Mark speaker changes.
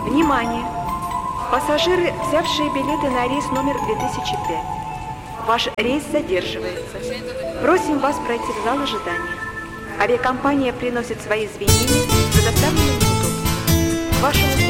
Speaker 1: Внимание! Пассажиры, взявшие билеты на рейс номер 2005. Ваш рейс задерживается. Просим вас пройти в зал ожидания. Авиакомпания приносит свои извинения за доставленные неудобства. К вашему